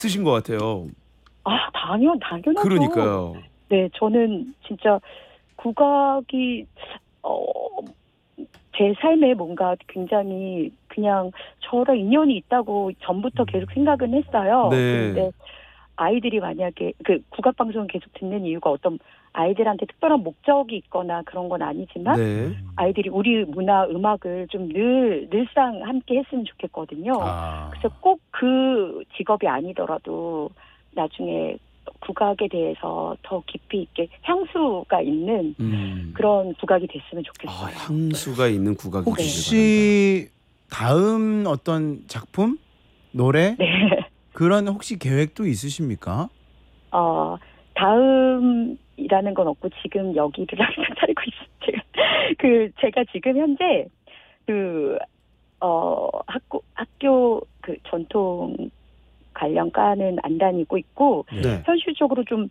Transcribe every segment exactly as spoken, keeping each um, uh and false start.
드신 것 같아요. 아, 당연, 당연하죠. 그러니까요. 네, 저는 진짜 국악이, 어, 제 삶에 뭔가 굉장히 그냥 저랑 인연이 있다고 전부터 계속 생각은 했어요. 네. 근데 아이들이 만약에 그 국악 방송을 계속 듣는 이유가 어떤 아이들한테 특별한 목적이 있거나 그런 건 아니지만 네. 아이들이 우리 문화 음악을 좀 늘 늘상 함께 했으면 좋겠거든요. 아. 그래서 꼭 그 직업이 아니더라도 나중에 국악에 대해서 더 깊이 있게 향수가 있는 음. 그런 국악이 됐으면 아, 좋겠어요. 향수가 있는 국악이 되길 혹시 다음 어떤 작품, 노래 네. 그런 혹시 계획도 있으십니까? 어, 다음이라는 건 없고 지금 여기를 항상 살고 있어요. 그 제가 지금 현재 그 어, 학교 학교 그 전통 관련 과는 안 다니고 있고 네. 현실적으로 좀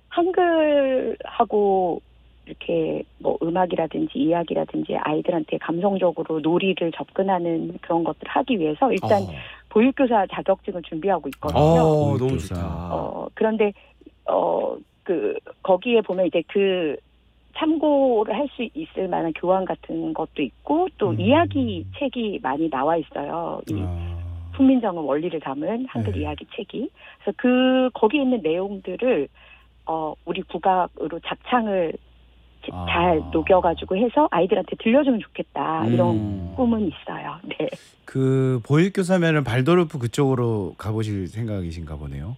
한글하고 이렇게 뭐 음악이라든지 이야기라든지 아이들한테 감성적으로 놀이를 접근하는 그런 것들을 하기 위해서 일단 어. 보육교사 자격증을 준비하고 있거든요. 어, 너무 보육교사. 좋다. 어, 그런데, 어, 그, 거기에 보면 이제 그 참고를 할 수 있을 만한 교환 같은 것도 있고, 또 음. 이야기 책이 많이 나와 있어요. 이 아. 훈민정음 원리를 담은 한글 네. 이야기 책이. 그래서 그, 거기에 있는 내용들을, 어, 우리 국악으로 작창을 아. 잘 녹여가지고 해서 아이들한테 들려주면 좋겠다. 이런 음. 꿈은 있어요. 네. 그 보육교사면은 발도르프 그쪽으로 가보실 생각이신가 보네요.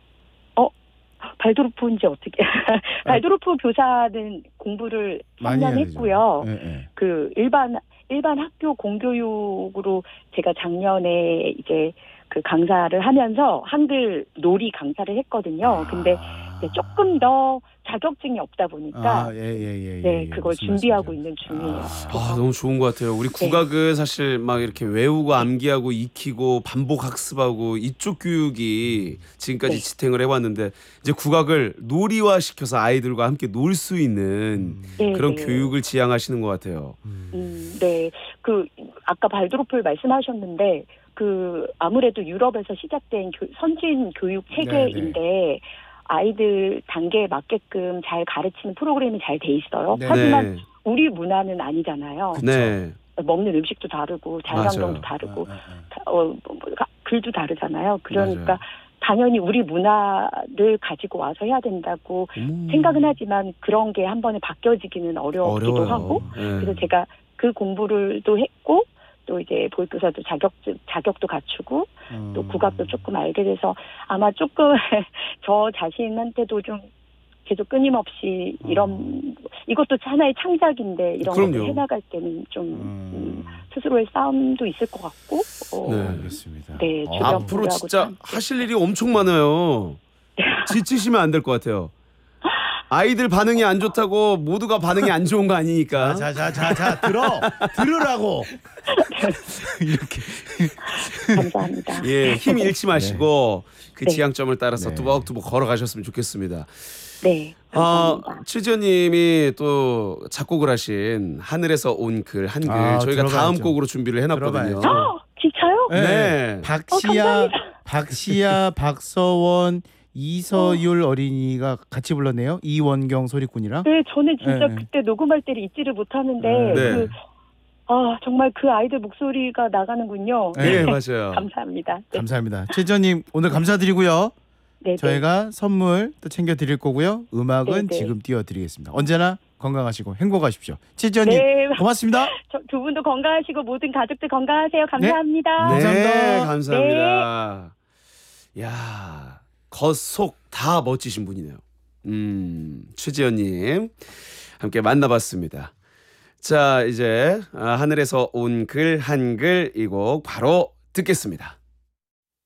발도르프 이제 어떻게 발도르프 교사는 공부를 삼 년 해야죠. 했고요. 네, 네. 그 일반 일반 학교 공교육으로 제가 작년에 이제 그 강사를 하면서 한글 놀이 강사를 했거든요. 근데 이제 조금 더 자격증이 없다 보니까 아, 예, 예, 예, 네, 예, 그걸 무슨 준비하고 말씀이세요? 있는 중이에요. 아, 너무 좋은 것 같아요. 우리 국악은 사실 막 이렇게 외우고 암기하고 익히고 반복 학습하고 이쪽 교육이 지금까지 네. 지탱을 해왔는데 이제 국악을 놀이화 시켜서 아이들과 함께 놀 수 있는 네, 그런 네. 교육을 지향하시는 것 같아요. 음, 네. 그 아까 발도르프를 말씀하셨는데 그 아무래도 유럽에서 시작된 교, 선진 교육 체계인데 아이들 단계에 맞게끔 잘 가르치는 프로그램이 잘 돼 있어요. 네. 하지만 네. 우리 문화는 아니잖아요. 네. 먹는 음식도 다르고 자연환경도 맞아요. 다르고 아, 아, 아. 다- 어, 뭐, 뭐, 가- 글도 다르잖아요. 그러니까 맞아요. 당연히 우리 문화를 가지고 와서 해야 된다고 어머. 생각은 하지만 그런 게 한 번에 바뀌어지기는 어렵기도 어려워요. 하고 네. 그래서 제가 그 공부를 또 했고 또 이제 보육교사도 자격증 자격도 갖추고 또 음. 국악도 조금 알게 돼서 아마 조금 저 자신한테도 좀 계속 끊임없이 이런 이것도 하나의 창작인데 이런 그럼요. 것을 해나갈 때는 좀 음. 음, 스스로의 싸움도 있을 것 같고 어, 네. 알겠습니다. 네, 어, 주변 앞으로 분들하고 진짜 함께. 하실 일이 엄청 많아요. 지치시면 안 될 것 같아요. 아이들 반응이 안 좋다고 모두가 반응이 안 좋은 거 아니니까. 자, 자, 자, 자, 들어, 들으라고. 이렇게. 감사합니다. 예, 힘 잃지 마시고 그 네. 지향점을 따라서 네. 뚜벅뚜벅 걸어가셨으면 좋겠습니다. 네, 아, 감사합니다. 최지연님이 또 작곡을 하신 하늘에서 온 글 한글 아, 저희가 들어봐야죠. 다음 곡으로 준비를 해놨거든요. 들어봐야죠. 어, 진짜요? 네. 박시아, 감사합니다. 박시아, 박서원, 이서율 어린이가 같이 불렀네요. 이원경 소리꾼이랑. 네, 저는 진짜 네. 그때 녹음할 때를 잊지를 못하는데 네. 그 아, 정말 그 아이들 목소리가 나가는군요. 네, 맞아요. 감사합니다. 네. 감사합니다. 최지연님 오늘 감사드리고요. 네, 저희가 선물 또 챙겨 드릴 거고요. 음악은 네, 네. 지금 띄워드리겠습니다. 언제나 건강하시고 행복하십시오. 최지연님 네. 고맙습니다. 저, 두 분도 건강하시고 모든 가족들 건강하세요. 감사합니다. 네, 감사합니다. 감사합니다. 야, 겉속 다 멋지신 분이네요. 음, 최지연님 함께 만나봤습니다. 자, 이제 하늘에서 온 글 한글 이 곡 바로 듣겠습니다.